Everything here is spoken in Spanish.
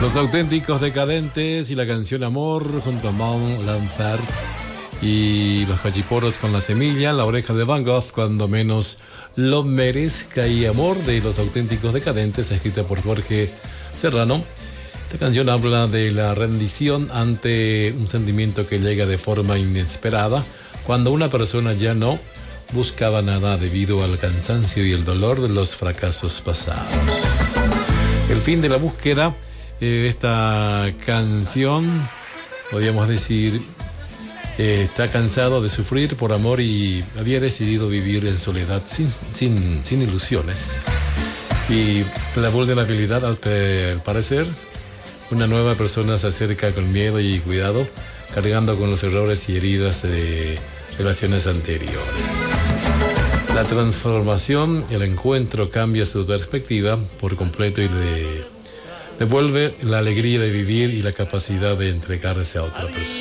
Los Auténticos Decadentes y la canción Amor junto a Mon Laferte y los Cachiporros con La Semilla, La Oreja de Van Gogh, Cuando menos lo merezca, y Amor de los Auténticos Decadentes, escrita por Jorge Serrano. Esta canción habla de la rendición ante un sentimiento que llega de forma inesperada, cuando una persona ya no buscaba nada debido al cansancio y el dolor de los fracasos pasados. El fin de la búsqueda. Esta canción, podríamos decir, está cansado de sufrir por amor y había decidido vivir en soledad sin ilusiones. Y la vulnerabilidad, al parecer, una nueva persona se acerca con miedo y cuidado, cargando con los errores y heridas de relaciones anteriores. La transformación, el encuentro cambia su perspectiva por completo y devuelve la alegría de vivir y la capacidad de entregarse a otra persona.